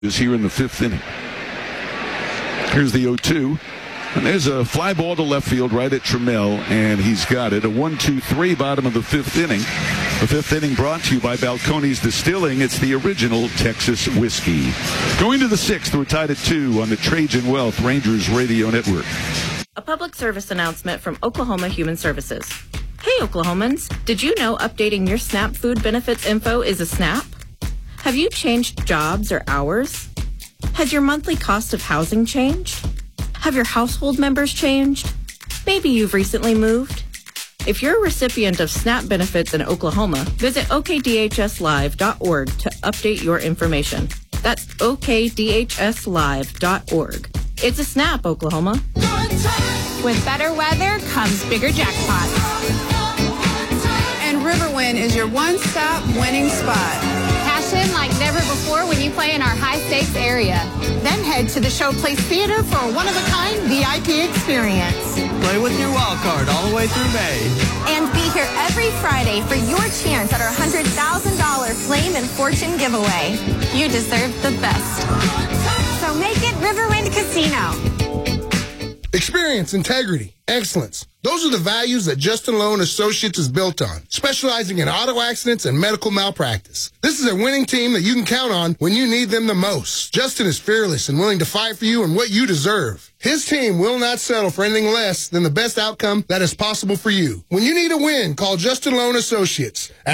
is here in the fifth inning. Here's the 0-2. And there's a fly ball to left field right at Trammell, and he's got it. A 1-2-3 bottom of the fifth inning. The fifth inning brought to you by Balcones Distilling. It's the original Texas whiskey. Going to the sixth, we're tied at 2 on the Trajan Wealth Rangers Radio Network. A public service announcement from Oklahoma Human Services. Hey, Oklahomans, did you know updating your SNAP food benefits info is a SNAP? Have you changed jobs or hours? Has your monthly cost of housing changed? Have your household members changed? Maybe you've recently moved. If you're a recipient of SNAP benefits in Oklahoma, visit okdhslive.org to update your information. That's okdhslive.org. It's a SNAP, Oklahoma. With better weather comes bigger jackpots. And Riverwind is your one-stop winning spot. Cash in like never before when you play in our high-stakes area. Then head to the Showplace Theater for a one-of-a-kind VIP experience. Play with your wild card all the way through May. And be here every Friday for your chance at our $100,000 Flame and Fortune giveaway. You deserve the best. So make it Riverwind Casino. Experience, integrity, excellence. Those are the values that Justin Lowe and Associates is built on, specializing in auto accidents and medical malpractice. This is a winning team that you can count on when you need them the most. Justin is fearless and willing to fight for you and what you deserve. His team will not settle for anything less than the best outcome that is possible for you. When you need a win, call Justin Lowe and Associates at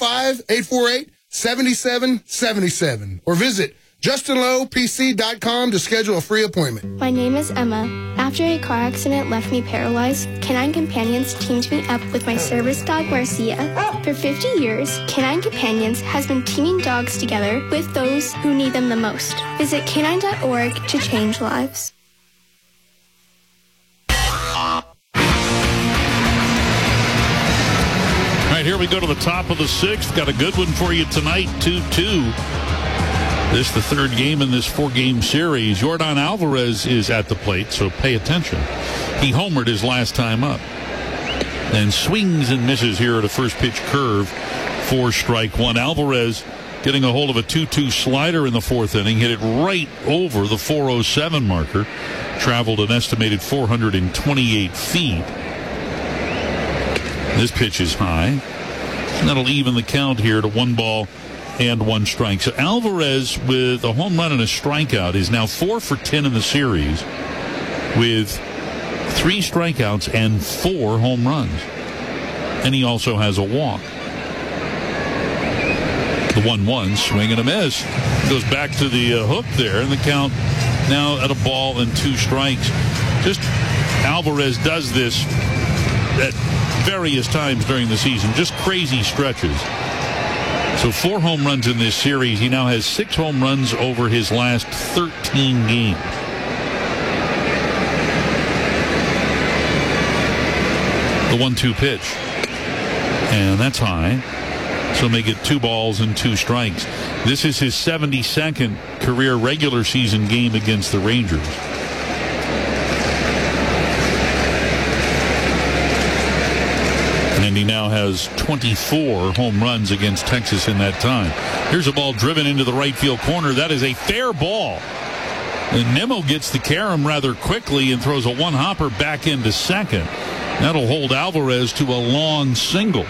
405-848-7777 or visit JustinLowePC.com to schedule a free appointment. My name is Emma. After a car accident left me paralyzed, Canine Companions teamed me up with my service dog, Marcia. For 50 years, Canine Companions has been teaming dogs together with those who need them the most. Visit canine.org to change lives. All right, here we go to the top of the sixth. Got a good one for you tonight, 2-2. This is the third game in this four-game series. Yordan Alvarez is at the plate, so pay attention. He homered his last time up. And swings and misses here at a first-pitch curve for strike one. Alvarez getting a hold of a 2-2 slider in the fourth inning. Hit it right over the 407 marker. Traveled an estimated 428 feet. This pitch is high. And that'll even the count here to 1-1 strike. So Alvarez, with a home run and a strikeout, is now 4 for 10 in the series with 3 strikeouts and 4 home runs. And he also has a walk. The 1-1, swing and a miss. Goes back to the hook there, and the count now at a ball and 2 strikes. Just Alvarez does this at various times during the season, just crazy stretches. So 4 home runs in this series. He now has 6 home runs over his last 13 games. The 1-2 pitch. And that's high. So make it 2 balls and 2 strikes. This is his 72nd career regular season game against the Rangers. And he now has 24 home runs against Texas in that time. Here's a ball driven into the right field corner. That is a fair ball. And Nimmo gets the carom rather quickly and throws a one-hopper back into second. That'll hold Alvarez to a long single.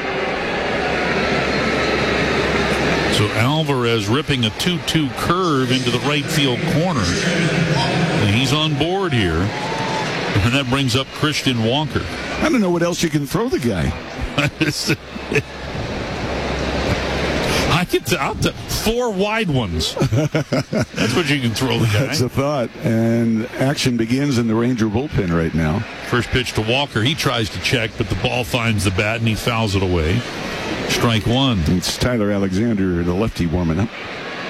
So Alvarez ripping a 2-2 curve into the right field corner. And he's on board here. And that brings up Christian Walker. I don't know what else you can throw the guy. I'll 4 wide ones. That's what you can throw the guy. That's a thought. And action begins in the Ranger bullpen right now. First pitch to Walker. He tries to check, but the ball finds the bat and he fouls it away. Strike one. It's Tyler Alexander, the lefty, warming up.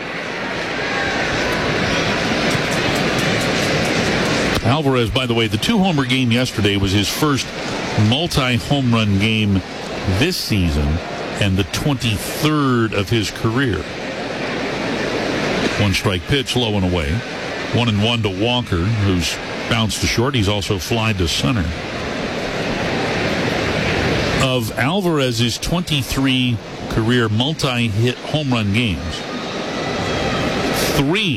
Alvarez, by the way, the 2-homer game yesterday was his first multi-home run game this season and the 23rd of his career. 1 strike pitch, low and away. 1-1 to Walker, who's bounced to short. He's also flied to center. Of Alvarez's 23 career multi-hit home run games, 3